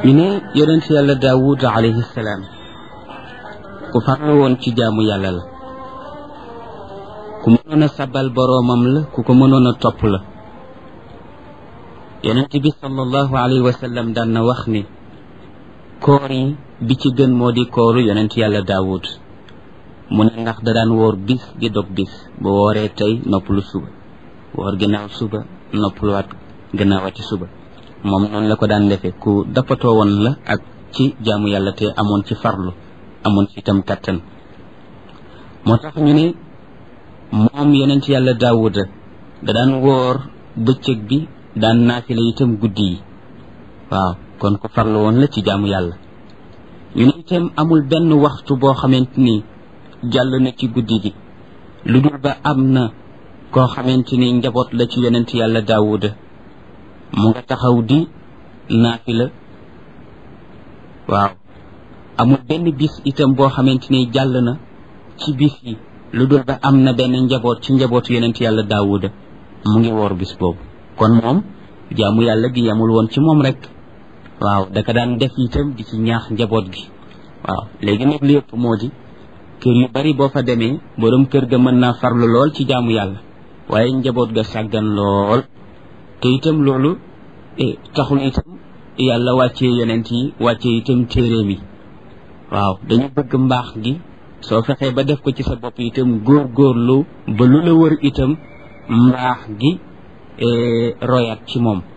ñu ne yonent yàlla daawud alayhi salaam ku farlu woon ci jaamu yàlla la, ku mënoon a sabal boroomam la, ku ko mënoon a topp la. yonent bi sallallahu alayhi wa sallam daan na wax ni koor yi bi ci gën moo di kooru yonent yàlla daawud. mu ne ndax da daan woor bis di dog bis, bu wooree tey noppalu suba, woor ginnaaw suba noppaluwaat gannaawati suba. moom noonu la ko daan defee, ku dappatoo woon la ak ci jaamu yàlla te amoon ci farlu, amoon ci itam kattan. moo tax ñu ne moom yonent yàlla daawuda da daan woor bëccëg bi, daan naafila itam guddi yi. waaw kon ko farlu woon la ci jaamu yàlla. ñu ne itam amul benn waxtu boo xamante ni jàll na ci guddi gi lu dul ba am na koo xamante ni njaboot la ci yonent yàlla daawuda mu nga taxaw di naafila. waaw amul benn bis itam boo xamante ni jàll na ci bis yi lu dul ba am na benn njaboot ci njabootu yonent yàlla daawuda mu ngi woor bis boobu. kon moom jaamu yàlla gi yamul woon ci moom rek, waaw daka daan def itam di ci ñaax njaboot gi. waaw léegi nag li yëpp moo di kër yu bari boo fa demee borom kër ga mën naa farlu lool ci jaamu yàlla, waaye njaboot ga sàggan lool. te itam loolu taxul itam yàlla wàccee yonent yi, wàccee itam téeréem yi. waaw dañu bëgg mbaax gi soo fexee ba def ko ci sa bopp itam góorgóorlu ba lu la wër itam mbaax gi royaat ci moom.